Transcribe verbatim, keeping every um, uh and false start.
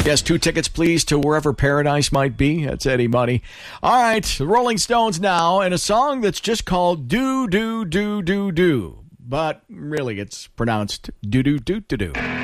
Yes, two tickets, please, to Wherever Paradise Might Be. That's Eddie Money. All right, the Rolling Stones now, and a song that's just called Do, Do, Do, Do, Do. But really, it's pronounced Do, Do, Do, Do, Do.